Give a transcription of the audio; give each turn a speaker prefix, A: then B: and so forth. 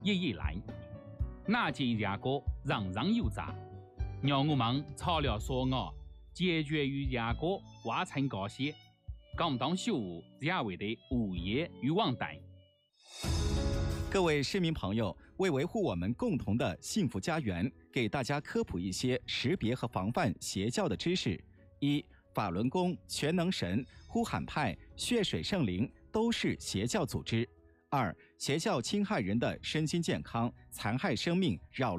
A: 一一来，那件牙膏人人有责，让我们草料所熬，解决与牙膏挖成高些，讲当修务也为的物业与网贷。
B: 各位市民朋友，为维护我们共同的幸福家园，给大家科普一些识别和防范邪教的知识。一、法轮功、全能神、呼喊派、血水圣灵都是邪教组织。二、邪教侵害人的身心健康，残害生命，扰乱